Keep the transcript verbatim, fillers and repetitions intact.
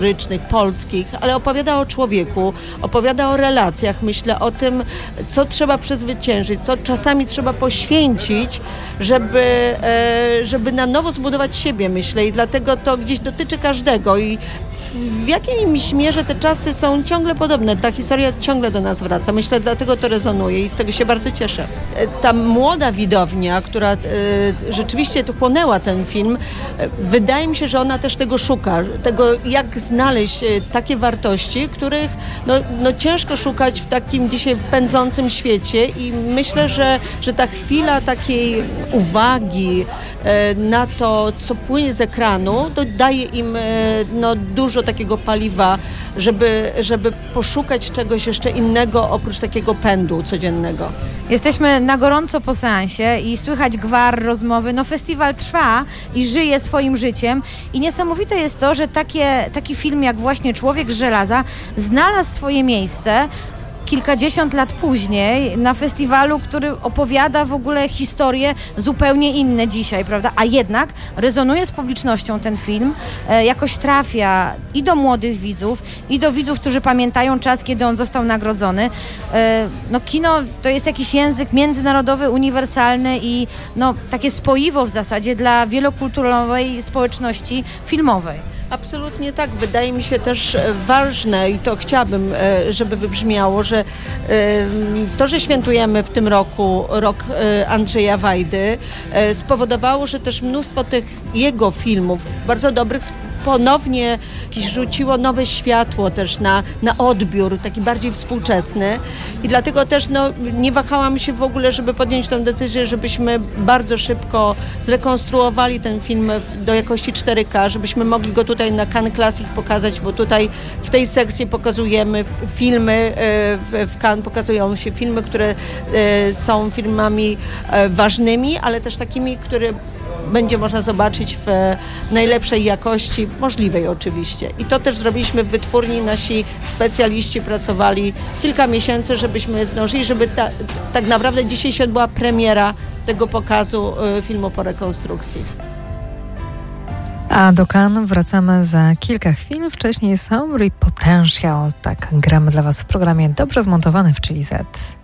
historycznych, polskich, ale opowiada o człowieku, opowiada o relacjach, myślę o tym, co trzeba przezwyciężyć, co czasami trzeba poświęcić, żeby, żeby na nowo zbudować siebie, myślę, i dlatego to gdzieś dotyczy każdego i w jakimś mierze te czasy są ciągle podobne. Ta historia ciągle do nas wraca. Myślę, dlatego to rezonuje i z tego się bardzo cieszę. Ta młoda widownia, która e, rzeczywiście tu chłonęła ten film, e, wydaje mi się, że ona też tego szuka. Tego, jak znaleźć e, takie wartości, których no, no ciężko szukać w takim dzisiaj pędzącym świecie i myślę, że, że ta chwila takiej uwagi e, na to, co płynie z ekranu, to daje im e, no, dużo takiego paliwa, żeby, żeby poszukać czegoś jeszcze innego oprócz takiego pędu codziennego. Jesteśmy na gorąco po seansie i słychać gwar rozmowy. No festiwal trwa i żyje swoim życiem i niesamowite jest to, że takie, taki film jak właśnie Człowiek z żelaza znalazł swoje miejsce kilkadziesiąt lat później na festiwalu, który opowiada w ogóle historie zupełnie inne dzisiaj, prawda? A jednak rezonuje z publicznością ten film, e, jakoś trafia i do młodych widzów, i do widzów, którzy pamiętają czas, kiedy on został nagrodzony. E, no kino to jest jakiś język międzynarodowy, uniwersalny i no, takie spoiwo w zasadzie dla wielokulturowej społeczności filmowej. Absolutnie tak. Wydaje mi się też ważne i to chciałabym, żeby wybrzmiało, że to, że świętujemy w tym roku rok Andrzeja Wajdy, spowodowało, że też mnóstwo tych jego filmów, bardzo dobrych, ponownie rzuciło nowe światło też na, na odbiór, taki bardziej współczesny i dlatego też no, nie wahałam się w ogóle, żeby podjąć tę decyzję, żebyśmy bardzo szybko zrekonstruowali ten film do jakości cztery K, żebyśmy mogli go tutaj na Cannes Classic pokazać, bo tutaj w tej sekcji pokazujemy filmy, w, w Cannes pokazują się filmy, które są filmami ważnymi, ale też takimi, które będzie można zobaczyć w najlepszej jakości, możliwej oczywiście. I to też zrobiliśmy w wytwórni. Nasi specjaliści pracowali kilka miesięcy, żebyśmy zdążyli, żeby ta, tak naprawdę dzisiaj się odbyła premiera tego pokazu filmu po rekonstrukcji. A do Cannes wracamy za kilka chwil. Wcześniej Sombry Potential. Tak gramy dla Was w programie dobrze zmontowany w Chili Z.